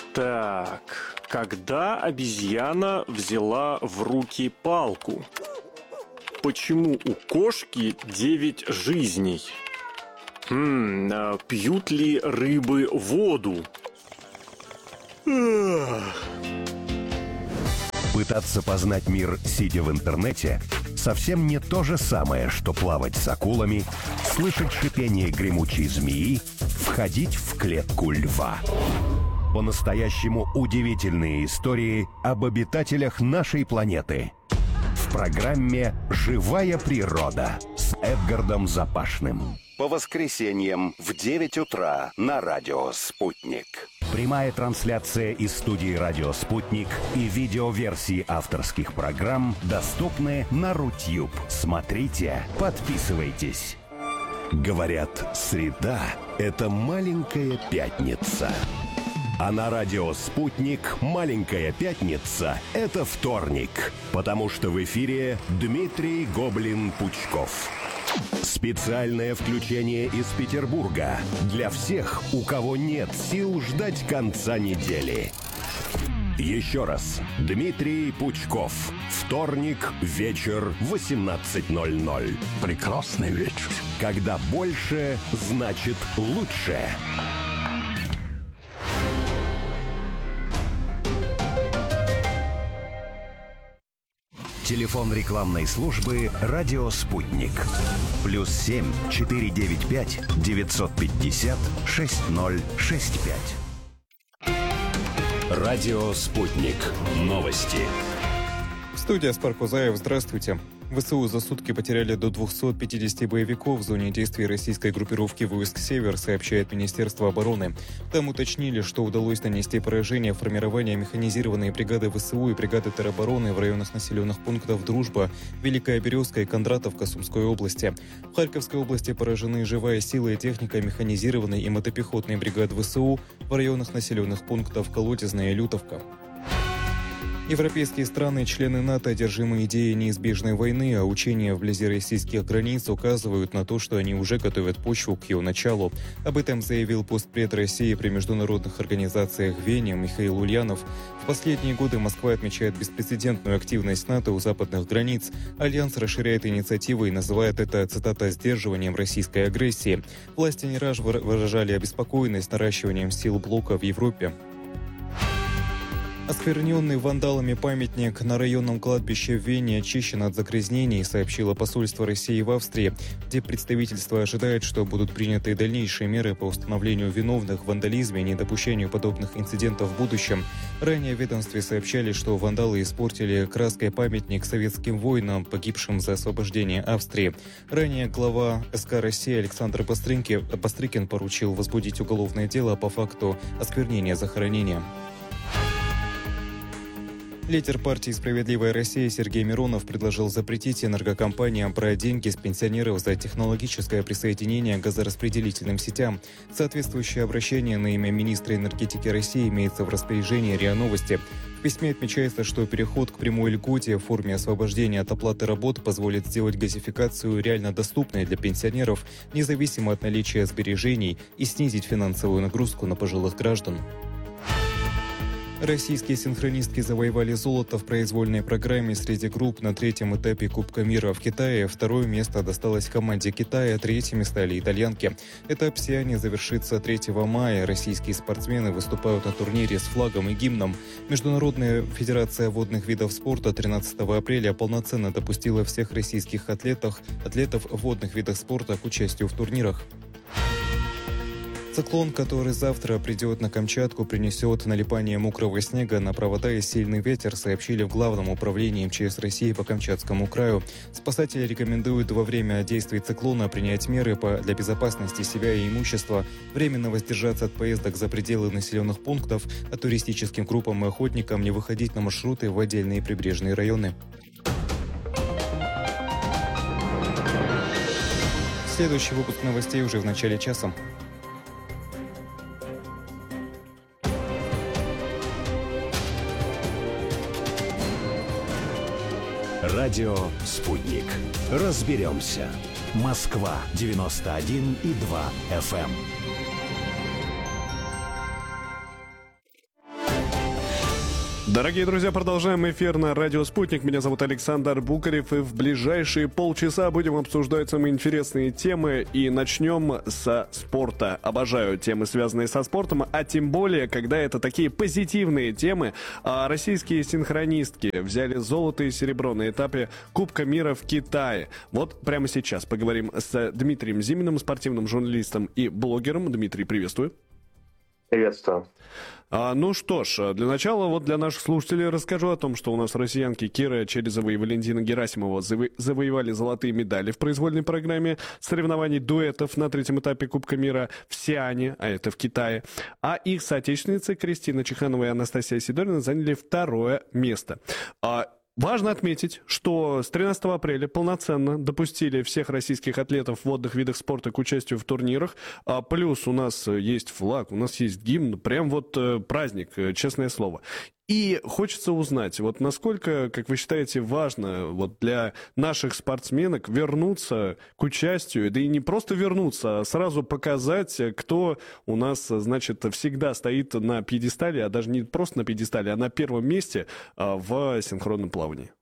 Так, когда обезьяна взяла в руки палку? Почему у кошки 9 жизней? Пьют ли рыбы воду? Пытаться познать мир, сидя в интернете, совсем не то же самое, что плавать с акулами, слышать шипение гремучей змеи, входить в клетку льва. По-настоящему удивительные истории об обитателях нашей планеты. В программе «Живая природа» с Эдгардом Запашным. По воскресеньям в 9 утра на радио «Спутник». Прямая трансляция из студии «Радио Спутник» и видеоверсии авторских программ доступны на Рутюб. Смотрите, подписывайтесь. Говорят, среда – это маленькая пятница. А на радио «Спутник» маленькая пятница – это вторник, потому что в эфире Дмитрий Гоблин-Пучков. Специальное включение из Петербурга для всех, у кого нет сил ждать конца недели. Еще раз. Дмитрий Пучков. Вторник, вечер, 18:00. Прекрасный вечер. Когда больше, значит лучше. Телефон рекламной службы «Радио Спутник». +7 495 950 6065. Радио Спутник. Новости. Студия Аспар Кузаев. Здравствуйте. ВСУ за сутки потеряли до 250 боевиков в зоне действий российской группировки войск «Север», сообщает Министерство обороны. Там уточнили, что удалось нанести поражение формирования механизированной бригады ВСУ и бригады теробороны в районах населенных пунктов «Дружба», «Великая Березка» и «Кондратовка» Сумской области. В Харьковской области поражены живая сила и техника механизированной и мотопехотной бригад ВСУ в районах населенных пунктов «Колодезная» и «Лютовка». Европейские страны, члены НАТО, одержимые идеей неизбежной войны, а учения вблизи российских границ указывают на то, что они уже готовят почву к ее началу. Об этом заявил постпред России при международных организациях в Вене Михаил Ульянов. В последние годы Москва отмечает беспрецедентную активность НАТО у западных границ. Альянс расширяет инициативы и называет это, цитата, «сдерживанием российской агрессии». Власти не раз выражали обеспокоенность наращиванием сил блока в Европе. Оскверненный вандалами памятник на районном кладбище в Вене очищен от загрязнений, сообщило посольство России в Австрии, где представительство ожидает, что будут приняты дальнейшие меры по установлению виновных в вандализме и недопущению подобных инцидентов в будущем. Ранее в ведомстве сообщали, что вандалы испортили краской памятник советским воинам, погибшим за освобождение Австрии. Ранее глава СК России Александр Бастрыкин поручил возбудить уголовное дело по факту осквернения захоронения. Лидер партии «Справедливая Россия» Сергей Миронов предложил запретить энергокомпаниям брать деньги с пенсионеров за технологическое присоединение к газораспределительным сетям. Соответствующее обращение на имя министра энергетики России имеется в распоряжении РИА Новости. В письме отмечается, что переход к прямой льготе в форме освобождения от оплаты работ позволит сделать газификацию реально доступной для пенсионеров, независимо от наличия сбережений, и снизить финансовую нагрузку на пожилых граждан. Российские синхронистки завоевали золото в произвольной программе среди групп на третьем этапе Кубка мира в Китае. Второе место досталось команде Китая, третьими стали итальянки. Этап сиани завершится 3 мая. Российские спортсмены выступают на турнире с флагом и гимном. Международная федерация водных видов спорта 13 апреля полноценно допустила всех российских атлетов в водных видах спорта к участию в турнирах. Циклон, который завтра придет на Камчатку, принесет налипание мокрого снега на провода и сильный ветер, сообщили в Главном управлении МЧС России по Камчатскому краю. Спасатели рекомендуют во время действий циклона принять меры для безопасности себя и имущества, временно воздержаться от поездок за пределы населенных пунктов, а туристическим группам и охотникам не выходить на маршруты в отдельные прибрежные районы. Следующий выпуск новостей уже в начале часа. Радио «Спутник». Разберемся. Москва, 91,2 FM. Дорогие друзья, продолжаем эфир на радио «Спутник». Меня зовут Александр Букарев, и в ближайшие полчаса будем обсуждать самые интересные темы. И начнем со спорта. Обожаю темы, связанные со спортом, а тем более, когда это такие позитивные темы. Российские синхронистки взяли золото и серебро на этапе Кубка мира в Китае. Вот прямо сейчас поговорим с Дмитрием Зиминым, спортивным журналистом и блогером. Дмитрий, приветствую. Приветствую. Ну что ж, для начала вот для наших слушателей расскажу о том, что у нас россиянки Кира Черезова и Валентина Герасимова завоевали золотые медали в произвольной программе соревнований дуэтов на третьем этапе Кубка мира в Сиане, а это в Китае. А их соотечественницы Кристина Чеханова и Анастасия Сидорина заняли второе место. Важно отметить, что с 13 апреля полноценно допустили всех российских атлетов в водных видах спорта к участию в турнирах. Плюс у нас есть флаг, у нас есть гимн, прям вот праздник, честное слово. И хочется узнать, вот насколько, как вы считаете, важно вот для наших спортсменок вернуться к участию, да и не просто вернуться, а сразу показать, кто у нас, значит, всегда стоит на пьедестале, а даже не просто на пьедестале, а на первом месте в синхронном плавании.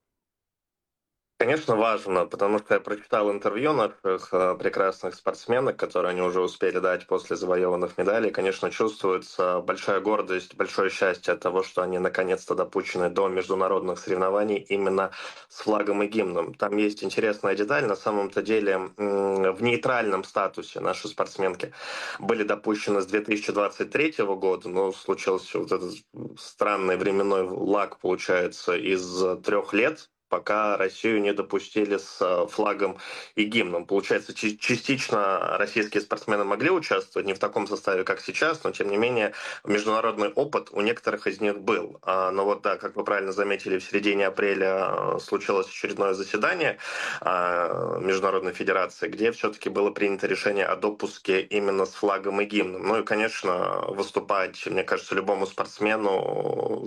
Конечно, важно, потому что я прочитал интервью наших прекрасных спортсменок, которые они уже успели дать после завоеванных медалей. Конечно, чувствуется большая гордость, большое счастье от того, что они наконец-то допущены до международных соревнований именно с флагом и гимном. Там есть интересная деталь. На самом-то деле в нейтральном статусе наши спортсменки были допущены с 2023 года, но случился вот этот странный временной лаг, получается, из 3 лет, пока Россию не допустили с флагом и гимном. Получается, частично российские спортсмены могли участвовать, не в таком составе, как сейчас, но, тем не менее, международный опыт у некоторых из них был. Но вот, да, как вы правильно заметили, в середине апреля случилось очередное заседание Международной Федерации, где все-таки было принято решение о допуске именно с флагом и гимном. Ну и, конечно, выступать, мне кажется, любому спортсмену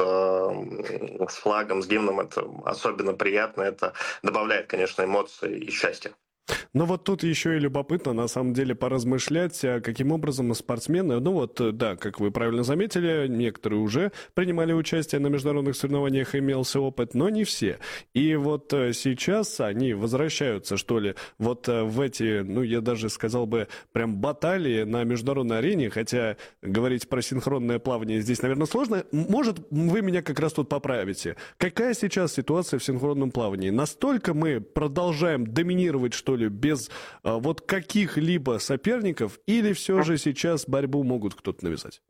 с флагом, с гимном, это особенно приятно, это добавляет, конечно, эмоций и счастья. Но вот тут еще и любопытно, на самом деле, поразмышлять, каким образом спортсмены, ну вот, да, как вы правильно заметили, некоторые уже принимали участие на международных соревнованиях, имелся опыт, но не все. И вот сейчас они возвращаются, что ли, вот в эти, ну, я даже сказал бы, прям баталии на международной арене, хотя говорить про синхронное плавание здесь, наверное, сложно. Может, вы меня как раз тут поправите. Какая сейчас ситуация в синхронном плавании? Настолько мы продолжаем доминировать, что ли, без вот каких-либо соперников, или все же сейчас борьбу могут кто-то навязать?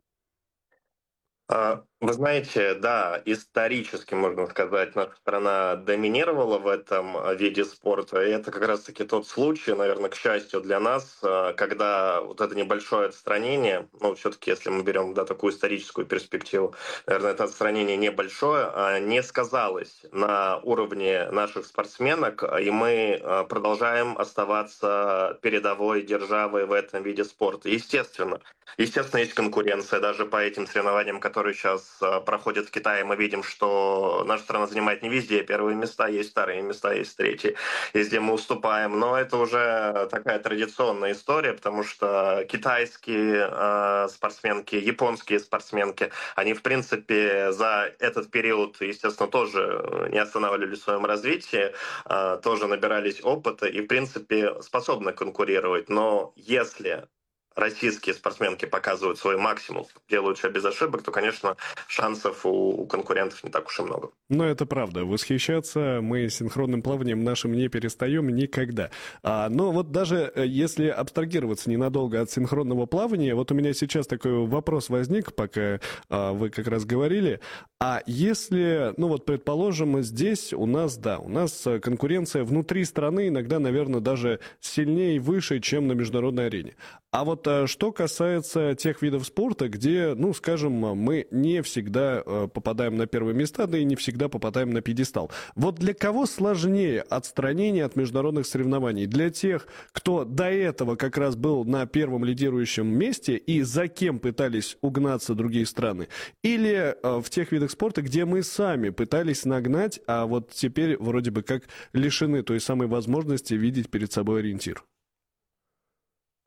Вы знаете, да, исторически, можно сказать, наша страна доминировала в этом виде спорта, и это как раз-таки тот случай, наверное, к счастью для нас, когда вот это небольшое отстранение, ну, все-таки, если мы берем, да, такую историческую перспективу, наверное, это отстранение небольшое, не сказалось на уровне наших спортсменок, и мы продолжаем оставаться передовой державой в этом виде спорта. Естественно, есть конкуренция даже по этим соревнованиям, которые сейчас проходят в Китае. Мы видим, что наша страна занимает не везде первые места, есть вторые места, есть третьи, везде мы уступаем. Но это уже такая традиционная история, потому что китайские спортсменки, японские спортсменки, они, в принципе, за этот период, естественно, тоже не останавливались в своем развитии, тоже набирались опыта и, в принципе, способны конкурировать. Но если российские спортсменки показывают свой максимум, делают все без ошибок, то, конечно, шансов у конкурентов не так уж и много. Но это правда. Восхищаться мы синхронным плаванием нашим не перестаем никогда. Но вот даже если абстрагироваться ненадолго от синхронного плавания, вот у меня сейчас такой вопрос возник, пока вы как раз говорили. А если, ну вот предположим, здесь у нас конкуренция внутри страны иногда, наверное, даже сильнее и выше, чем на международной арене. А вот что касается тех видов спорта, где, ну, скажем, мы не всегда попадаем на первые места, да и не всегда попадаем на пьедестал. Вот для кого сложнее отстранение от международных соревнований? Для тех, кто до этого как раз был на первом лидирующем месте и за кем пытались угнаться другие страны? Или в тех видах спорта, где мы сами пытались нагнать, а вот теперь вроде бы как лишены той самой возможности видеть перед собой ориентир?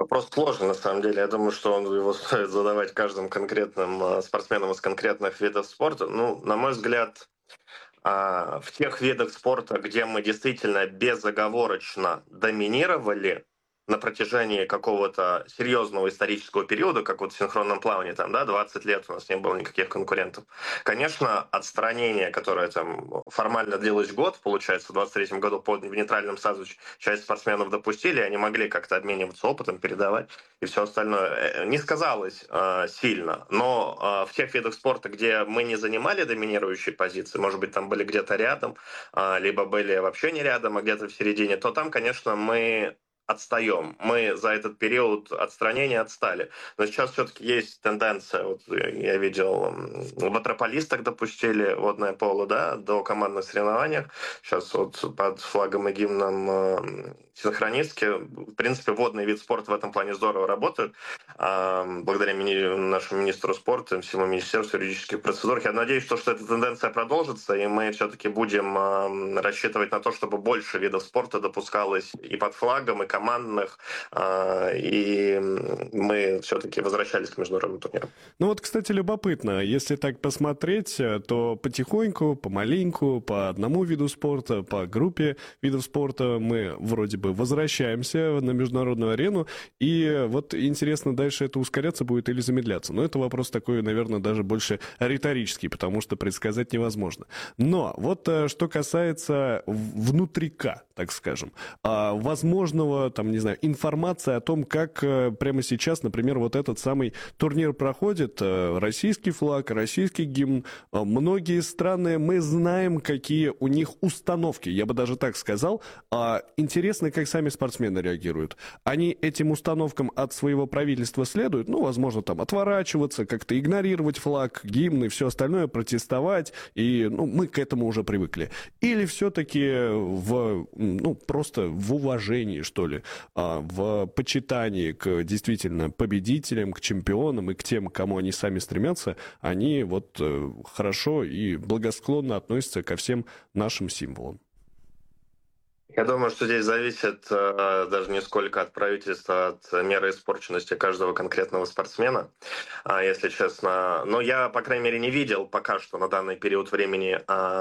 Вопрос сложный, на самом деле. Я думаю, что его стоит задавать каждым конкретным спортсменам из конкретных видов спорта. Ну, на мой взгляд, в тех видах спорта, где мы действительно безоговорочно доминировали на протяжении какого-то серьезного исторического периода, как вот в синхронном плавании, там, да, 20 лет у нас не было никаких конкурентов. Конечно, отстранение, которое там формально длилось год, получается, в 23-м году в нейтральном статусе часть спортсменов допустили, они могли как-то обмениваться опытом, передавать и все остальное. Не сказалось сильно, но в тех видах спорта, где мы не занимали доминирующие позиции, может быть, там были где-то рядом, либо были вообще не рядом, а где-то в середине, то там, конечно, мы отстаем. Мы за этот период отстранения отстали. Но сейчас все-таки есть тенденция. Вот я видел, в ватерполистах допустили водное поло, да, до командных соревнований. Сейчас вот под флагом и гимном синхронистки. В принципе, водный вид спорта в этом плане здорово работает. Благодаря нашему министру спорта, всему Министерству юридических процедур. Я надеюсь, что эта тенденция продолжится, и мы все-таки будем рассчитывать на то, чтобы больше видов спорта допускалось и под флагом, и командных, и мы все-таки возвращались к международным турнирам. Ну вот, кстати, любопытно, если так посмотреть, то потихоньку, помаленьку, по одному виду спорта, по группе видов спорта мы вроде бы возвращаемся на международную арену, и вот интересно, дальше это ускоряться будет или замедляться. Но это вопрос такой, наверное, даже больше риторический, потому что предсказать невозможно. Но вот что касается внутрика, так скажем, возможного, там, не знаю, информация о том, как прямо сейчас, например, вот этот самый турнир проходит, российский флаг, российский гимн, многие страны, мы знаем, какие у них установки, я бы даже так сказал. Интересно, как сами спортсмены реагируют. Они этим установкам от своего правительства следуют, ну, возможно, там, отворачиваться, как-то игнорировать флаг, гимн и все остальное, протестовать, и, ну, мы к этому уже привыкли. Или все-таки просто в уважении, что ли, в почитании к действительно победителям, к чемпионам и к тем, к кому они сами стремятся, они вот хорошо и благосклонно относятся ко всем нашим символам. Я думаю, что здесь зависит даже не сколько от правительства, от меры испорченности каждого конкретного спортсмена, если честно. Но я, по крайней мере, не видел пока что на данный период времени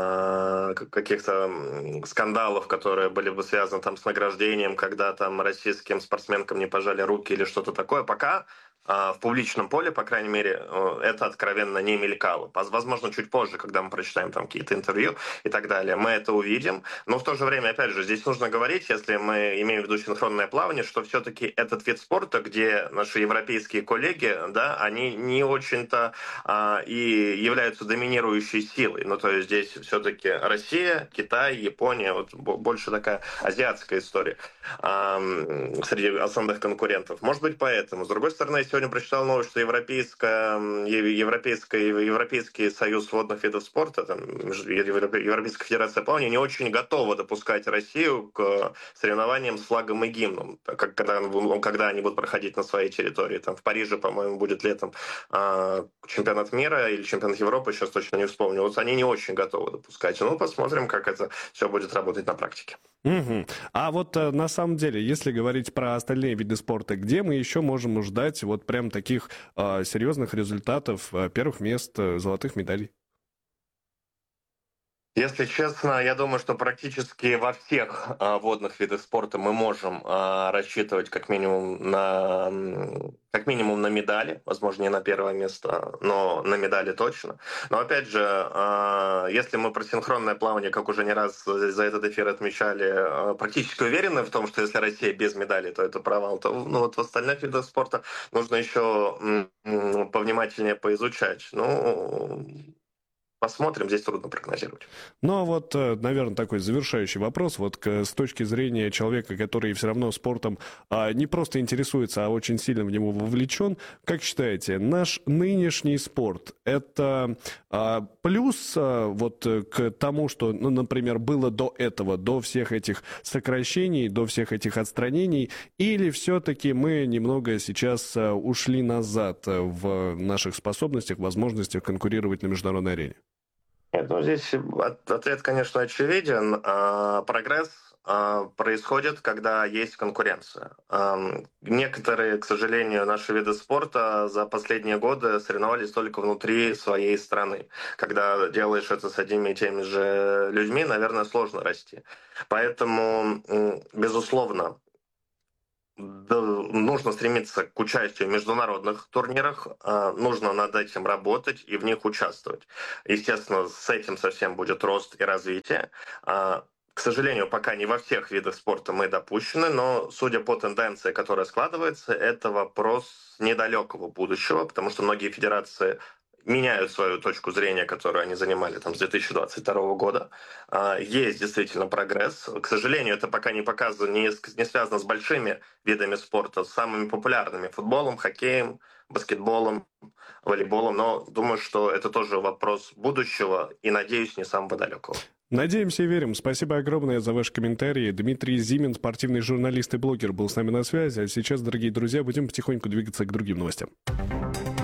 каких-то скандалов, которые были бы связаны там с награждением, когда там российским спортсменкам не пожали руки или что-то такое. Пока в публичном поле, по крайней мере, это откровенно не мелькало. Возможно, чуть позже, когда мы прочитаем там какие-то интервью и так далее, мы это увидим. Но в то же время, опять же, здесь нужно говорить, если мы имеем в виду синхронное плавание, что все-таки этот вид спорта, где наши европейские коллеги, да, они не очень-то и являются доминирующей силой. Ну, то есть здесь все-таки Россия, Китай, Япония, вот больше такая азиатская история среди основных конкурентов. Может быть, поэтому. С другой стороны, я сегодня прочитал новость, что Европейский союз водных видов спорта, там, Европейская федерация плавания не очень готова допускать Россию к соревнованиям с флагом и гимном, когда они будут проходить на своей территории. Там в Париже, по-моему, будет летом чемпионат мира или чемпионат Европы, сейчас точно не вспомню. Вот они не очень готовы допускать. Ну, посмотрим, как это все будет работать на практике. Угу. А вот на самом деле, если говорить про остальные виды спорта, где мы еще можем ждать вот прям таких серьезных результатов, первых мест, золотых медалей? Если честно, я думаю, что практически во всех водных видах спорта мы можем рассчитывать как минимум на медали, возможно, не на первое место, но на медали точно. Но опять же, если мы про синхронное плавание, как уже не раз за этот эфир отмечали, практически уверены в том, что если Россия без медали, то это провал, то вот в остальных видах спорта нужно еще повнимательнее поизучать. Посмотрим, здесь трудно прогнозировать. Ну, а вот, наверное, такой завершающий вопрос. Вот с точки зрения человека, который все равно спортом не просто интересуется, а очень сильно в него вовлечен, как считаете, наш нынешний спорт — это плюс вот к тому, что, ну, например, было до этого, до всех этих сокращений, до всех этих отстранений, или все-таки мы немного сейчас ушли назад в наших способностях, возможностях конкурировать на международной арене? Нет, ну здесь ответ, конечно, очевиден. Прогресс происходит, когда есть конкуренция. Некоторые, к сожалению, наши виды спорта за последние годы соревновались только внутри своей страны. Когда делаешь это с одними и теми же людьми, наверное, сложно расти. Поэтому, безусловно, нужно стремиться к участию в международных турнирах, нужно над этим работать и в них участвовать. Естественно, с этим совсем будет рост и развитие. К сожалению, пока не во всех видах спорта мы допущены, но, судя по тенденции, которая складывается, это вопрос недалекого будущего, потому что многие федерации меняют свою точку зрения, которую они занимали там, с 2022 года. Есть действительно прогресс. К сожалению, это пока не показано, не связано с большими видами спорта, с самыми популярными — футболом, хоккеем, баскетболом, волейболом. Но думаю, что это тоже вопрос будущего и, надеюсь, не самого далекого. Надеемся и верим. Спасибо огромное за ваши комментарии. Дмитрий Зимин, спортивный журналист и блогер, был с нами на связи. А сейчас, дорогие друзья, будем потихоньку двигаться к другим новостям.